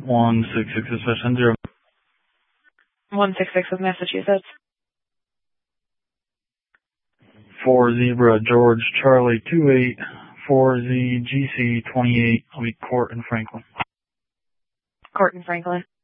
166 is Fish and 0. 166 of Massachusetts. 4 Zebra George Charlie 28 4 Z GC 28. I'll be Court in Franklin. Court in Franklin.